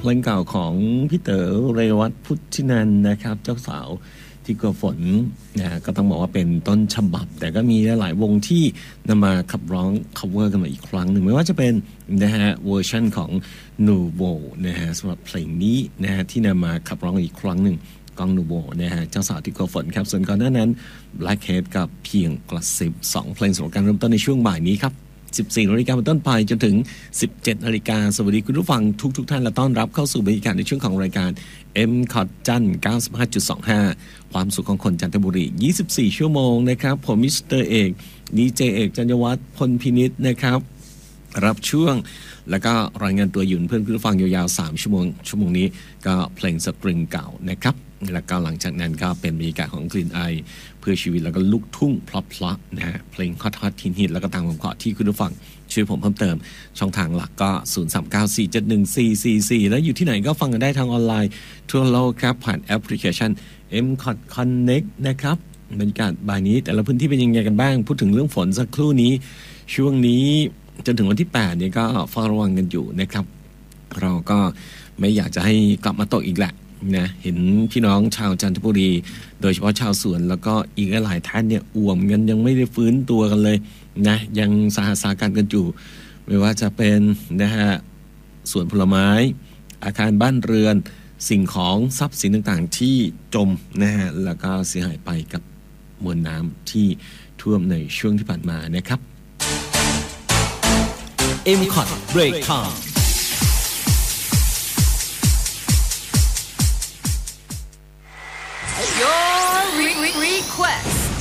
เพลงเก่าของพี่เต๋อเรวัตพุทธินันท์นะครับเจ้าสาวที่กลัวฝนนะก็ต้องบอกว่าเป็นต้นฉบับแต่ก็มีหลายวงที่นำมาขับร้อง cover กันมาอีกครั้งหนึ่งไม่ว่าจะเป็นนะฮะเวอร์ชันของ Nuvo นะฮะสำหรับเพลงนี้นะฮะที่นำมาขับร้องอีกครั้งหนึ่งกอง Nuvo นะฮะเจ้าสาวที่กลัวฝนครับส่วนก่อนหน้านั้น Blackhead กับเพียงกระซิบ2เพลงสำหรับการเริ่มต้นในช่วงบ่ายนี้ครับ14 นาฬิกาเป็นต้นไปจนถึง 17 นาฬิกาสวัสดีคุณผู้ฟังทุกท่านและต้อนรับเข้าสู่บรรยากาศในช่วงของรายการ M-COT จันทร์ 95.25 ความสุขของคนจันทบุรี 24 ชั่วโมงนะครับผมมิสเตอร์เอกดีเจเอกจันยวัฒน์พลพินิจนะครับรับช่วงแล้วก็รายงานตัวอยู่เพื่อนคุณผู้ฟังยาวๆ3 ชั่วโมงนี้ก็เพลงสตริงเก่านะครับแล้วก็หลังจากนั้นก็เป็นบรรยากาศของกลิ่นไอเพื่อชีวิตแล้วก็ลูกทุ่งเพลาะๆนะฮะเพลงฮอตๆฮิตๆแล้วก็ตามความขอที่คุณผู้ฟังช่วยผมเพิ่มเติมช่องทางหลักก็ 0394714444 แล้วอยู่ที่ไหนก็ฟังกันได้ทางออนไลน์ทั่วโลกครับผ่านแอปพลิเคชัน M-COT Connect นะครับบรรยากาศบ่ายนี้แต่ละพื้นที่เป็นยังไงกันบ้างพูดถึงเรื่องฝนสักครู่นี้ช่วงนี้จนถึงวันที่8เนี่ยก็เฝ้าระวังกันอยู่นะครับเราก็ไม่อยากจะให้กลับมาตกอีกแหละนะเห็นพี่น้องชาวจันทบุรีโดยเฉพาะชาวสวนแล้วก็อีกหลายท่านเนี่ยอ่วมกันยังไม่ได้ฟื้นตัวกันเลยนะยังสาหัสสากันกันอยู่ไม่ว่าจะเป็นนะฮะสวนผลไม้อาคารบ้านเรือนสิ่งของทรัพย์สินต่างๆที่จมนะฮะแล้วก็เสียหายไปกับมวลน้ำที่ท่วมในช่วงที่ผ่านมานะครับ M-COT Break Time Your request